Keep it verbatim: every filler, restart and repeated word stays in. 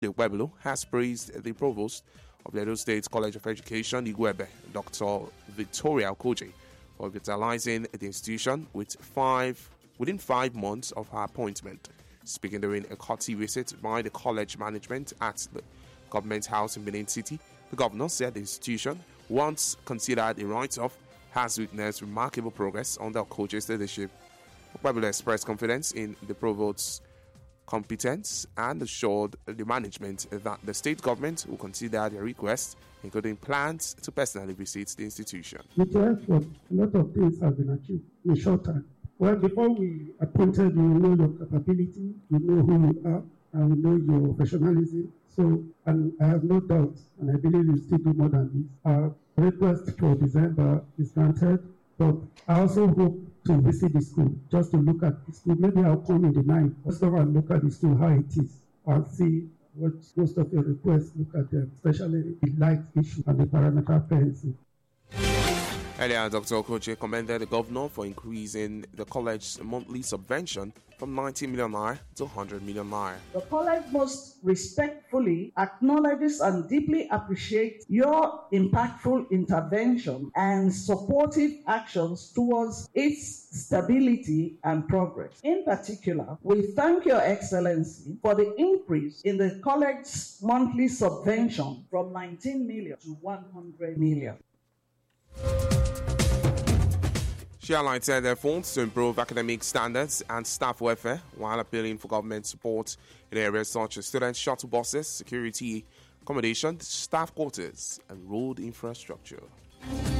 Webulo has praised the provost of the Edo State College of Education, Igwebe, Doctor Victoria Okoje, for vitalizing the institution with five within five months of her appointment. Speaking during a courtesy visit by the college management at the government house in Benin City, the governor said the institution, once considered a write-off, has witnessed remarkable progress under Okoje's leadership. Webulo expressed confidence in the provost's competence and assured the management that the state government will consider their request, including plans to personally visit the institution. With your effort, a lot of things have been achieved in a short time. Well, before we appointed you, we know your capability, we know who you are, and we know your professionalism. So, and I have no doubt, and I believe you still do more than this. Our request for December is granted, but I also hope to visit the school, just to look at the school. Maybe I'll come in the night, just over and look at the school, how it is, and see what most of your requests look at them, especially the light issue and the parameter fencing. Earlier, Doctor Okoje commended the governor for increasing the college's monthly subvention from ninety million naira to one hundred million naira. The college most respectfully acknowledges and deeply appreciates your impactful intervention and supportive actions towards its stability and progress. In particular, we thank Your Excellency for the increase in the college's monthly subvention from nineteen million to one hundred million. She highlighted efforts to improve academic standards and staff welfare while appealing for government support in areas such as student shuttle buses, security, accommodation, staff quarters, and road infrastructure.